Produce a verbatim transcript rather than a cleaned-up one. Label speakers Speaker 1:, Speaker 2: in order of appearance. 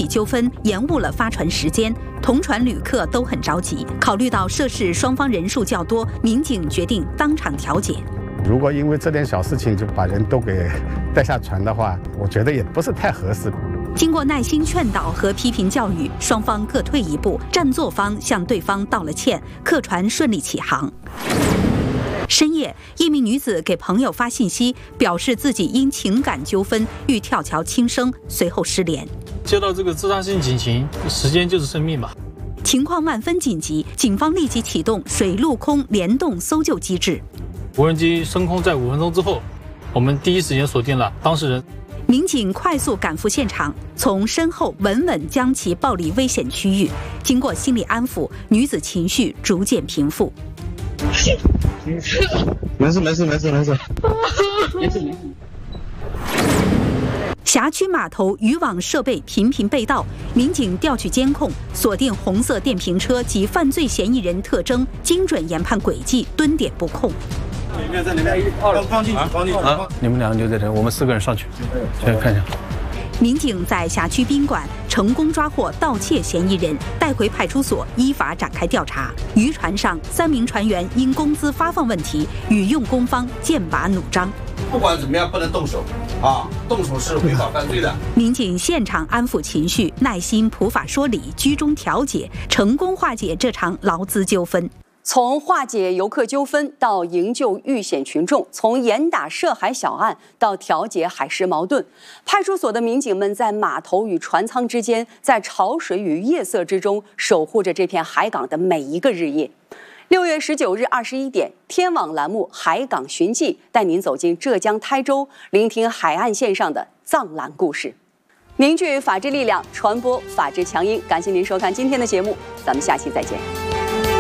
Speaker 1: 起纠纷延误了发船时间，同船旅客都很着急。考虑到涉事双方人数较多，民警决定当场调解。
Speaker 2: 如果因为这点小事情就把人都给带下船的话，我觉得也不是太合适。
Speaker 1: 经过耐心劝导和批评教育，双方各退一步，占座方向对方道了歉，客船顺利起航。深夜，一名女子给朋友发信息，表示自己因情感纠纷欲跳桥轻生，随后失联。
Speaker 3: 接到这个自杀性警情，时间就是生命吧。
Speaker 1: 情况万分紧急，警方立即启动水陆空联动搜救机制。
Speaker 3: 无人机升空在五分钟之后，我们第一时间锁定了当事人。
Speaker 1: 民警快速赶赴现场，从身后稳稳将其抱离危险区域。经过心理安抚，女子情绪逐渐平复。
Speaker 4: 没事没事没事没事没事没事。
Speaker 1: 辖区码头渔网设备频频被盗，民警调取监控，锁定红色电瓶车及犯罪嫌疑人特征，精准研判轨迹，蹲点布控。
Speaker 4: 里面在里面，放进去，放进去啊！
Speaker 5: 你们两个就在这，我们四个人上去，去看一下。
Speaker 1: 民警在辖区宾馆成功抓获盗窃嫌疑人，带回派出所依法展开调查。渔船上三名船员因工资发放问题与用工方剑拔弩张。
Speaker 6: 不管怎么样，不能动手啊！动手是违法犯罪的。
Speaker 1: 民警现场安抚情绪，耐心普法说理，居中调解，成功化解这场劳资纠纷。
Speaker 7: 从化解游客纠纷到营救遇险群众，从严打涉海小案到调解海事矛盾，派出所的民警们在码头与船舱之间，在潮水与夜色之中，守护着这片海港的每一个日夜。六月十九日二十一点，天网栏目《海港寻迹》带您走进浙江台州，聆听海岸线上的藏蓝故事，凝聚法治力量，传播法治强音。感谢您收看今天的节目，咱们下期再见。